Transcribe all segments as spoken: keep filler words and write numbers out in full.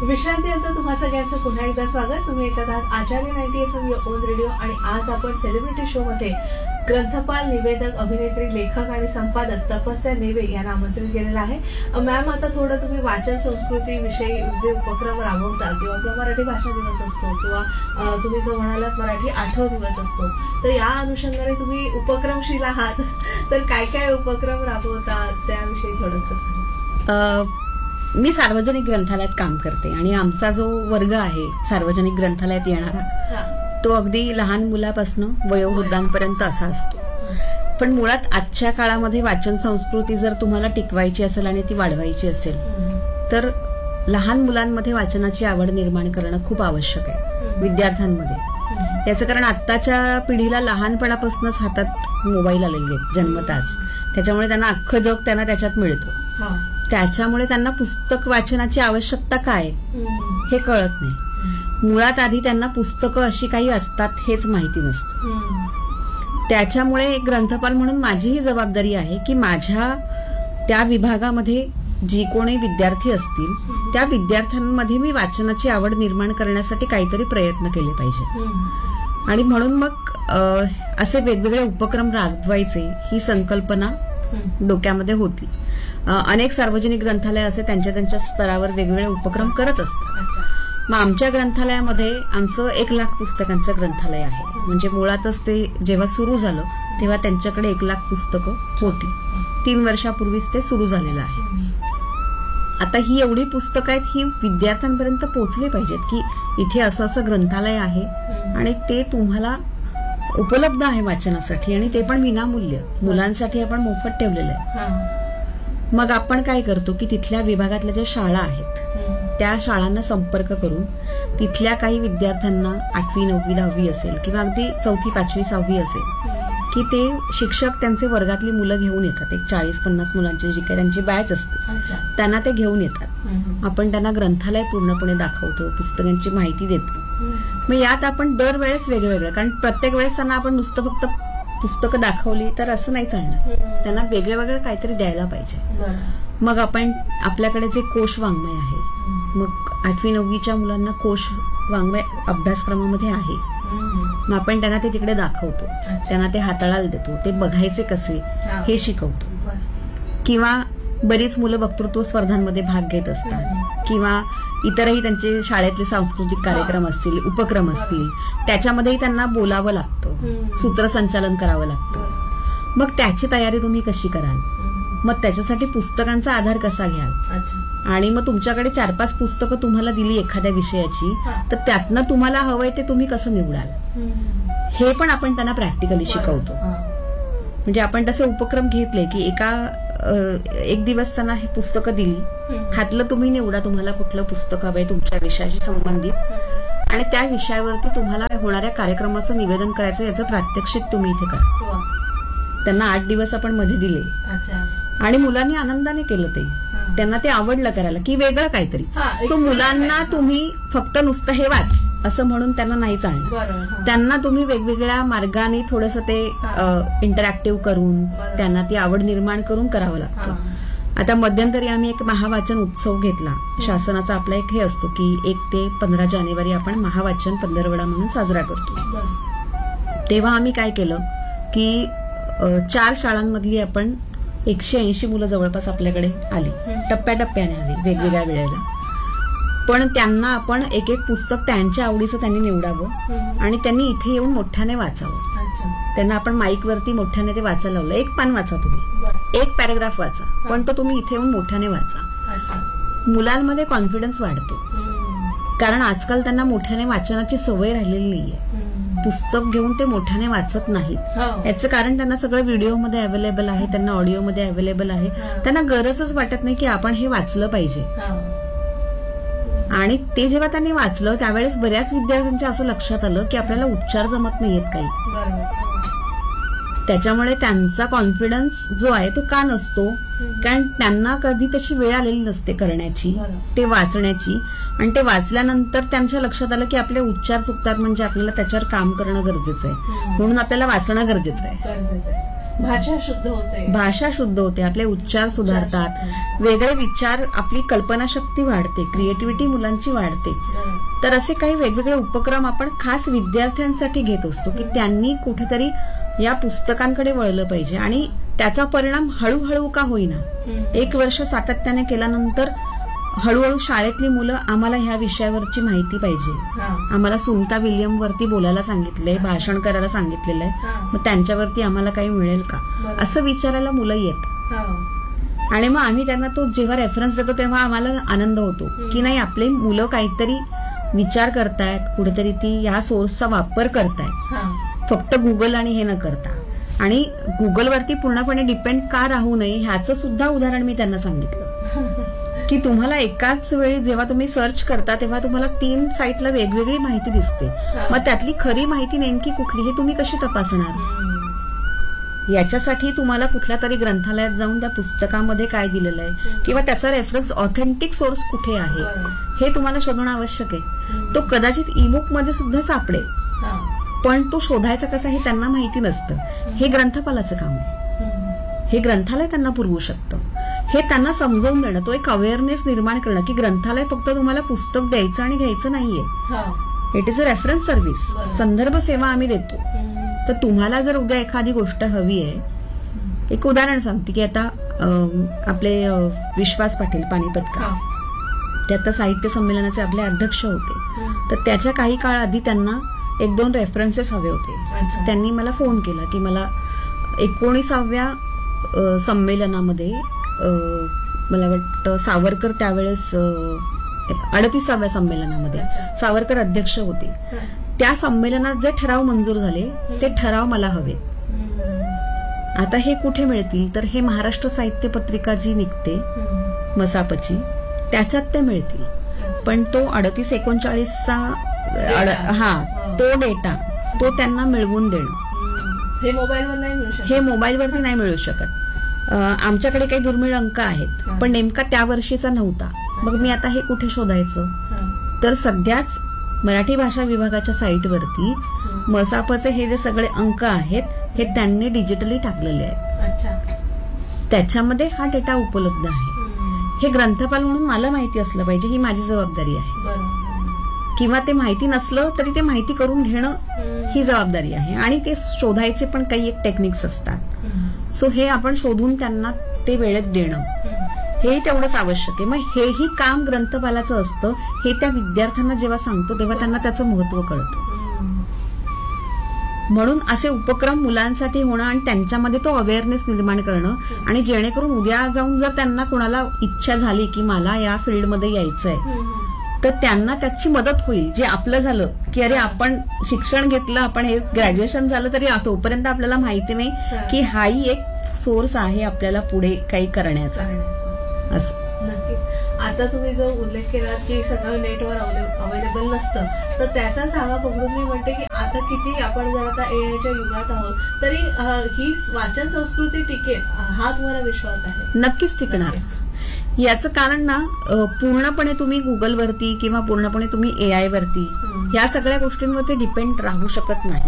विश्रांतीनंतर तुम्हा सगळ्यांचं पुन्हा एकदा स्वागत. तुम्ही ऐकत आहात आचार्य ninety F am your on radio आणि आज आपण सेलिब्रिटी शो मध्ये ग्रंथपाल, निवेदक, अभिनेत्री, लेखक आणि संपादक तपस्या नेवे यांना आमंत्रित केलेलं आहे. मॅम, आता थोडं तुम्ही वाचन संस्कृती विषयी जे उपक्रम राबवता किंवा आपला मराठी भाषा दिवस असतो किंवा तुम्ही जो म्हणालात मराठी आठव दिवस असतो, तर या अनुषंगाने तुम्ही उपक्रमशील आहात, तर काय काय उपक्रम राबवता त्याविषयी थोडंसं सांगा. मी सार्वजनिक ग्रंथालयात काम करते आणि आमचा जो वर्ग आहे सार्वजनिक ग्रंथालयात येणारा तो अगदी लहान मुलापासून वयोवृद्धांपर्यंत असा असतो. पण मुळात आजच्या काळामध्ये वाचन संस्कृती जर तुम्हाला टिकवायची असेल आणि ती वाढवायची असेल तर लहान मुलांमध्ये वाचनाची आवड निर्माण करणं खूप आवश्यक आहे विद्यार्थ्यांमध्ये. याचं कारण आत्ताच्या पिढीला लहानपणापासूनच हातात मोबाईल आलेले आहेत जन्मताच, त्याच्यामुळे त्यांना अख्खं जग त्यांना त्याच्यात मिळतं. त्याच्यामुळे त्यांना पुस्तक वाचनाची आवश्यकता काय हे कळत नाही. मुळात आधी त्यांना पुस्तकं अशी काही असतात हेच माहिती नसतं. त्याच्यामुळे एक ग्रंथपाल म्हणून माझीही जबाबदारी आहे की माझ्या त्या विभागामध्ये जी कोणी विद्यार्थी असतील त्या विद्यार्थ्यांमध्ये मी वाचनाची आवड निर्माण करण्यासाठी काहीतरी प्रयत्न केले पाहिजे. आणि म्हणून मग असे वेगवेगळे उपक्रम राबवायचे ही संकल्पना डोक्यामध्ये होती. अनेक सार्वजनिक ग्रंथालय असे त्यांच्या त्यांच्या स्तरावर वेगवेगळे उपक्रम करत असतात. मग आमच्या ग्रंथालयामध्ये आमचं एक लाख पुस्तकांचं ग्रंथालय आहे. म्हणजे मुळातच ते जेव्हा सुरू झालं तेव्हा त्यांच्याकडे एक लाख पुस्तकं होती. तीन वर्षापूर्वीच ते सुरू झालेलं आहे. आता ही एवढी पुस्तकं आहेत ही विद्यार्थ्यांपर्यंत पोहोचली पाहिजेत की इथे असं असं ग्रंथालय आहे आणि ते तुम्हाला उपलब्ध आहे वाचनासाठी आणि ते पण विनामूल्य. मुलांसाठी आपण मोफत ठेवलेलं आहे. मग आपण काय करतो की तिथल्या विभागातल्या ज्या शाळा आहेत त्या शाळांना संपर्क करून तिथल्या काही विद्यार्थ्यांना आठवी नववी दहावी असेल किंवा अगदी चौथी पाचवी सहावी असेल की ते शिक्षक त्यांचे वर्गातली मुलं घेऊन येतात. एक चाळीस पन्नास मुलांची जी काही त्यांची बॅच असते त्यांना ते घेऊन येतात. आपण त्यांना ग्रंथालय पूर्णपणे दाखवतो, पुस्तकांची माहिती देतो. मग यात आपण दरवेळेस वेगवेगळं, कारण प्रत्येक वेळेस त्यांना आपण नुसतं फक्त पुस्तकं दाखवली तर असं नाही चालणार. त्यांना वेगळं वेगळं काहीतरी द्यायला पाहिजे. मग आपण आपल्याकडे जे कोश वाङ्मय आहे, मग आठवी नववीच्या मुलांना कोश वाङ्मय अभ्यासक्रमामध्ये आहे. मग आपण त्यांना ते तिकडे दाखवतो, त्यांना ते हाताळायला देतो, ते बघायचे कसे हे शिकवतो. किंवा बरीच मुलं वक्तृत्व स्पर्धांमध्ये भाग घेत असतात किंवा इतरही त्यांचे शाळेतले सांस्कृतिक कार्यक्रम असतील, उपक्रम असतील, त्याच्यामध्येही त्यांना बोलावं लागतं, सूत्रसंचालन करावं लागतं. मग त्याची तयारी तुम्ही कशी कराल, मग त्याच्यासाठी पुस्तकांचा आधार कसा घ्याल. आणि मग तुमच्याकडे चार पाच पुस्तकं तुम्हाला दिली एखाद्या विषयाची तर त्यातनं तुम्हाला हवंय ते तुम्ही कसं निवडाल हे पण आपण त्यांना प्रॅक्टिकली शिकवतो. म्हणजे आपण तसे उपक्रम घेतले की एका एक दिवस त्यांना हे पुस्तकं दिली, ह्यातलं तुम्ही निवडा तुम्हाला कुठलं पुस्तक हवंय तुमच्या विषयाशी संबंधित आणि त्या विषयावरती तुम्हाला होणाऱ्या कार्यक्रमाचं निवेदन करायचं याचं प्रात्यक्षिक तुम्ही इथे करा. त्यांना आठ दिवस आपण मध्ये दिले आणि मुलांनी आनंदाने केलं. ते त्यांना ते आवडलं करायला की वेगळं काहीतरी. सो मुलांना तुम्ही फक्त नुसतं हे वाच असं म्हणून त्यांना नाही चालणार. त्यांना तुम्ही वेगवेगळ्या मार्गाने थोडंसं ते इंटरॅक्टिव्ह करून त्यांना ती आवड निर्माण करून करावं लागतं. आता मध्यंतरी आम्ही एक महावाचन उत्सव घेतला. शासनाचा आपला एक हे असतो की एक ते पंधरा जानेवारी आपण महावाचन पंधरवडा म्हणून साजरा करतो. तेव्हा आम्ही काय केलं की चार शाळांमधली आपण एकशे ऐंशी मुलं जवळपास आपल्याकडे आली, टप्प्याटप्प्याने आली वेगवेगळ्या वेळेला. पण त्यांना आपण एक एक पुस्तक त्यांच्या आवडीचं त्यांनी निवडावं आणि त्यांनी इथे येऊन मोठ्याने वाचावं. त्यांना आपण माईकवरती मोठ्याने ते वाचायला लावलं. एक पान वाचा तुम्ही, एक पॅराग्राफ वाचा, पण तो तुम्ही इथे येऊन मोठ्याने वाचा. मुलांमध्ये कॉन्फिडन्स वाढतो कारण आजकाल त्यांना मोठ्याने वाचनाची सवय राहिलेली नाहीये. पुस्तक घेऊन ते मोठ्याने वाचत नाहीत. याचं कारण त्यांना सगळं व्हिडिओमध्ये अवेलेबल आहे, त्यांना ऑडिओमध्ये अवेलेबल आहे. त्यांना गरजच वाटत नाही की आपण हे वाचलं पाहिजे. आणि ते जेव्हा त्यांनी वाचलं त्यावेळेस बऱ्याच विद्यार्थ्यांच्या असं लक्षात आलं की आपल्याला उच्चार जमत नाहीयेत काही. त्याच्यामुळे त्यांचा कॉन्फिडन्स जो आहे तो का नसतो, कारण त्यांना कधी तशी वेळ आलेली नसते करण्याची, ते वाचण्याची. आणि ते वाचल्यानंतर त्यांच्या लक्षात आलं की आपले उच्चार चुकतात, म्हणजे आपल्याला त्याच्यावर काम करणं गरजेचं आहे, म्हणून आपल्याला वाचणं गरजेचं आहे. भाषा शुद्ध होते, भाषा शुद्ध होते, आपले उच्चार सुधारतात, वेगळे विचार, आपली कल्पनाशक्ती वाढते, क्रिएटिव्हिटी मुलांची वाढते. तर असे काही वेगवेगळे उपक्रम आपण खास विद्यार्थ्यांसाठी घेत असतो की त्यांनी कुठेतरी या पुस्तकांकडे वळलं पाहिजे. आणि त्याचा परिणाम हळूहळू का होईना, एक वर्ष सातत्याने केल्यानंतर हळूहळू शाळेतली मुलं आम्हाला ह्या विषयावरची माहिती पाहिजे, आम्हाला सुनीता विल्यम वरती बोलायला सांगितलंय, भाषण करायला सांगितलेलं आहे, मग त्यांच्यावरती आम्हाला काही मिळेल का, असं विचारायला मुलं येत. आणि मग आम्ही त्यांना तो जेव्हा रेफरन्स देतो तेव्हा आम्हाला आनंद होतो की नाही, आपले मुलं काहीतरी विचार करतायत, कुठेतरी ती या सोर्सचा वापर करतायत, फक्त गुगल आणि हे न करता. आणि गुगलवरती पूर्णपणे डिपेंड का राहू नये ह्याचं सुद्धा उदाहरण मी त्यांना सांगितलं की तुम्हाला एकाच वेळी जेव्हा तुम्ही सर्च करता तेव्हा तुम्हाला तीन साईटला वेगवेगळी माहिती दिसते, मग त्यातली खरी माहिती नेमकी कुठली हे तुम्ही कशी तपासणार. याच्यासाठी तुम्हाला कुठल्या तरी ग्रंथालयात जाऊन त्या पुस्तकामध्ये काय दिलेलं आहे किंवा त्याचा रेफरन्स ऑथेंटिक सोर्स कुठे आहे हे तुम्हाला शोधणं आवश्यक आहे. तो कदाचित ई बुक मध्ये सुद्धा सापडेल, पण तो शोधायचा कसा हे त्यांना माहिती नसतं. हे ग्रंथपालाचं काम आहे, हे ग्रंथालय त्यांना पुरवू शकतं. हे त्यांना समजावून देणं, तो एक अवेअरनेस निर्माण करणं की ग्रंथालय फक्त तुम्हाला पुस्तक द्यायचं आणि घ्यायचं नाहीये, it is a reference service, संदर्भ सेवा आम्ही देतो. तर तुम्हाला जर उद्या एखादी गोष्ट हवी आहे, एक उदाहरण सांगते की आता आपले विश्वास पाटील पानिपतकर, ते आता साहित्य संमेलनाचे आपले अध्यक्ष होते, तर त्याच्या काही काळ आधी त्यांना एक दोन रेफरन्सेस हवे होते. त्यांनी मला फोन केला की मला एकोणीसाव्या संमेलनामध्ये मला वाटतं सावरकर त्यावेळेस अडतीसाव्या संमेलनामध्ये सावरकर अध्यक्ष होते, त्या संमेलनात जे ठराव मंजूर झाले ते ठराव मला हवे. आता हे कुठे मिळतील तर हे महाराष्ट्र साहित्य पत्रिका जी निघते मसापची त्याच्यात ते मिळतील, पण तो अडतीस एकोणचाळीसचा हा तो डेटा तो त्यांना मिळवून देणं हे मोबाईलवर नाही मिळू शकत, हे मोबाईलवरती नाही मिळू शकत. आमच्याकडे काही दुर्मिळ अंक आहेत पण नेमका त्या वर्षीचा नव्हता, मग मी आता हे कुठे शोधायचं. तर सध्याच मराठी भाषा विभागाच्या साईटवरती मसापचे हे जे सगळे अंक आहेत हे त्यांनी डिजिटली टाकलेले आहेत, त्याच्यामध्ये हा डेटा उपलब्ध आहे. हे ग्रंथपाल म्हणून मला माहिती असलं पाहिजे, ही माझी जबाबदारी आहे. किंवा ते माहिती नसलं तरी ते माहिती करून घेणं ही जबाबदारी आहे. आणि ते शोधायचे पण काही एक टेक्निक्स असतात, सो हे आपण शोधून त्यांना ते वेळेत देणं हे तेवढंच आवश्यक आहे. मग हेही काम ग्रंथपालाचं असतं, हे त्या विद्यार्थ्यांना जेव्हा सांगतो तेव्हा त्यांना त्याचं महत्व कळतं. म्हणून असे उपक्रम मुलांसाठी होणं आणि त्यांच्यामध्ये तो अवेअरनेस निर्माण करणं, आणि जेणेकरून उद्या जाऊन जर त्यांना कोणाला इच्छा झाली की मला या फील्डमध्ये यायचंय तर त्यांना त्याची मदत होईल. जे आपलं झालं की अरे आपण शिक्षण घेतलं, आपण हे ग्रॅज्युएशन झालं तरी तोपर्यंत आपल्याला माहिती नाही की हाही एक सोर्स आहे आपल्याला पुढे काही करण्याचा. असं नक्कीच. आता तुम्ही जो उल्लेख केला की सगळं नेटवर अवेलेबल नसतं, तर त्याचाच धागा पकडून मी म्हणते की आता किती आपण जर आता एआयच्या युगात आहोत तरी ही वाचन संस्कृती टिकेल हा तुम्हाला विश्वास आहे? नक्कीच टिकणार. याचं कारण ना पूर्णपणे तुम्ही गुगलवरती किंवा पूर्णपणे तुम्ही एआय वरती या सगळ्या गोष्टींवरती डिपेंड राहू शकत नाही.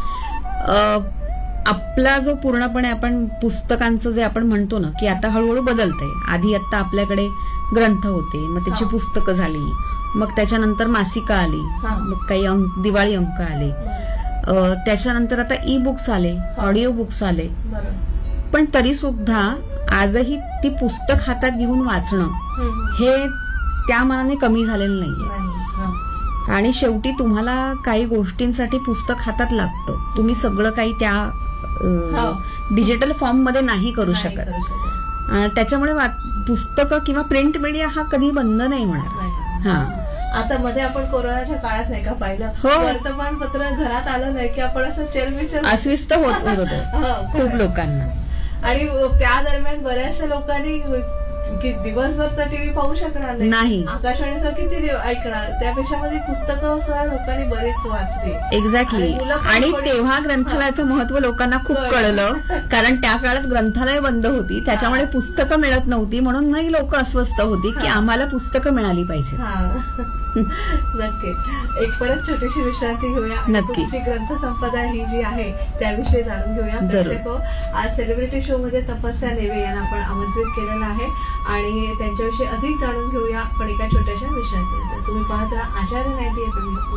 आपला जो पूर्णपणे आपण पुस्तकांचं जे आपण म्हणतो ना की आता हळूहळू बदलतंय. आधी आता आपल्याकडे ग्रंथ होते, मग त्याची पुस्तकं झाली, मग त्याच्यानंतर मासिका आली, मग काही अंक दिवाळी अंक आले, त्याच्यानंतर आता ई बुक्स आले, ऑडिओ बुक्स आले. पण तरी सुद्धा आजही ती पुस्तक हातात घेऊन वाचणं हे त्या मानाने कमी झालेलं नाहीये. आणि शेवटी तुम्हाला काही गोष्टींसाठी पुस्तक हातात लागतं, तुम्ही सगळं काही त्या डिजिटल फॉर्म मध्ये नाही करू शकत. त्याच्यामुळे पुस्तकं किंवा प्रिंट मीडिया हा कधी बंद नाही होणार. हा आता मध्ये आपण कोरोनाच्या काळात नाही का पाहिलं, वर्तमानपत्र घरात आलं नाही की आपण असं चलबिचल अस्वस्थ होत होतं खूप लोकांना. आणि त्या दरम्यान बऱ्याचशा लोकांनी की दिवसभर तर टीव्ही पाहू शकणार नाही. नाही. आकाशवाणीसह किती दिव- ऐकणार. त्यापेक्षा मध्ये पुस्तकं सुद्धा लोकांनी बरेच वाचली. एक्झॅक्टली. आणि मुलं पण आणि थोडी- तेव्हा ग्रंथालयाचं महत्व लोकांना खूप कळलं, कारण त्या काळात ग्रंथालय बंद होती, त्याच्यामुळे पुस्तकं मिळत नव्हती, म्हणूनही लोक अस्वस्थ होती की आम्हाला पुस्तकं मिळाली पाहिजे. हा नक्कीच. एक परत छोटीशी विश्रांती घेऊया आणि नक्की. तुमची ग्रंथसंपदा ही जी आहे त्याविषयी जाणून घेऊया. जरूर. प्रेक्षक हो, आज सेलिब्रिटी शो मध्ये तपस्या नेवे यांना आपण आमंत्रित केलेलं आहे आणि त्यांच्याविषयी अधिक जाणून घेऊया पण एका छोट्याशा विश्रांतीनंतर. तुम्ही पाहत राहा आचार्य नाईन्टी एफ एम.